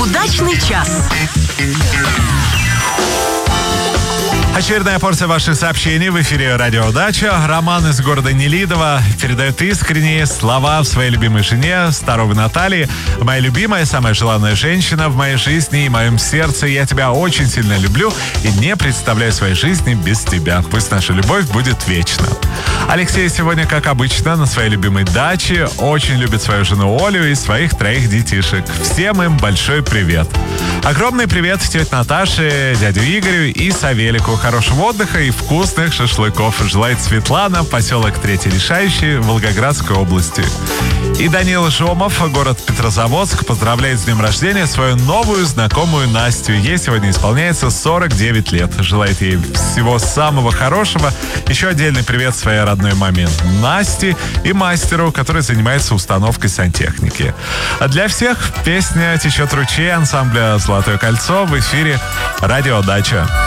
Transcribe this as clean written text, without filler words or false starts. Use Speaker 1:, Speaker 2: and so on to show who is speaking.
Speaker 1: Удачный час.
Speaker 2: Очередная порция ваших сообщений в эфире «Радио Удача». Роман из города Нелидово передает искренние слова своей любимой жене, Старовой Наталье. «Моя любимая, самая желанная женщина в моей жизни и моем сердце. Я тебя очень сильно люблю и не представляю своей жизни без тебя. Пусть наша любовь будет вечна». Алексей сегодня, как обычно, на своей любимой даче. Очень любит свою жену Олю и своих 3 детишек. Всем им большой привет. Огромный привет тете Наташе, дядю Игорю и Савелику. Хорошего отдыха и вкусных шашлыков желает Светлана, поселок Третий Решающий, Волгоградской области. И Данил Жомов, город Петрозаводск, поздравляет с днем рождения свою новую знакомую Настю. Ей сегодня исполняется 49 лет. Желает ей всего самого хорошего. Еще отдельный привет своей родной маме Насте и мастеру, который занимается установкой сантехники. А для всех песня «Течет ручей» ансамбля «Золотое кольцо» в эфире «Радио Дача».